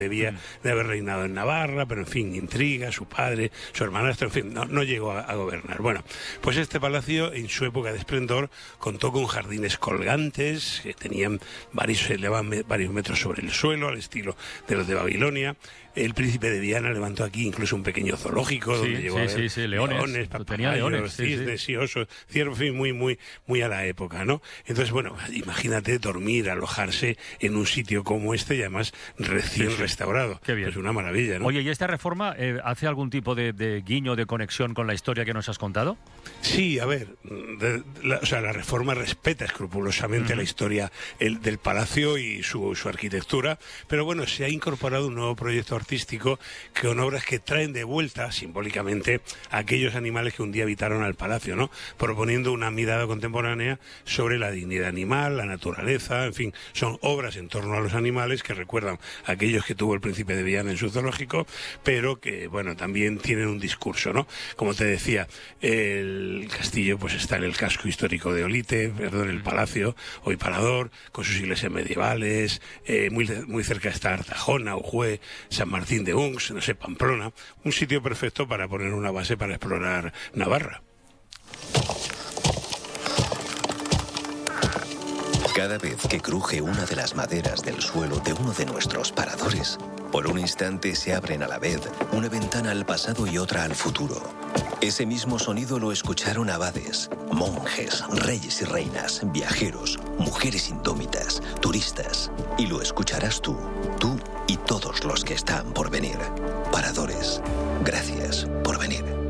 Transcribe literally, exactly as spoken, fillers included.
debía de haber reinado en Navarra, pero en fin, intriga, su padre, su hermanastro, en fin, no, no llegó a, a gobernar. Bueno, pues este palacio en su época de esplendor contó con jardines colgantes que tenían varios, se elevaban varios metros sobre el suelo, al estilo de los de Babilonia. El príncipe de Viana levantó aquí incluso un pequeño zoológico, sí, donde llegó sí, a ver sí, sí, leones, leones, tenía leones, sí, cisnes, sí. sí, osos, ciervos, en fin, muy, muy, muy a la época, ¿no? Entonces, bueno, imagínate dormir, alojarse en un sitio como este y además recién sí, sí. restaurado. Qué bien. Es una maravilla, ¿no? Oye, ¿y esta reforma eh, hace algún tipo de, de guiño, de conexión con la historia que nos has contado? Sí, a ver, de, la, o sea, la reforma respeta escrupulosamente uh-huh. la historia el, del palacio y su, su arquitectura, pero bueno, se ha incorporado un nuevo proyecto artístico con obras que traen de vuelta, simbólicamente, a aquellos animales que un día habitaron al palacio, ¿no? Proponiendo una mirada contemporánea sobre la dignidad animal, la naturaleza, en fin, son obras en torno a los animales que recuerdan a aquellos que tuvo el príncipe de Viana en su zoológico, pero que, bueno, también tienen un discurso, ¿no? Como te decía, el castillo pues está en el casco histórico de Olite, perdón, el palacio, hoy Parador, con sus iglesias medievales, eh, muy, muy cerca está Artajona, Ujue, San Martín de Uns, no sé, Pamplona, un sitio perfecto para poner una base para explorar Navarra. Cada vez que cruje una de las maderas del suelo de uno de nuestros paradores, por un instante se abren a la vez una ventana al pasado y otra al futuro. Ese mismo sonido lo escucharon abades, monjes, reyes y reinas, viajeros, mujeres indómitas, turistas. Y lo escucharás tú, tú y todos los que están por venir. Paradores, gracias por venir.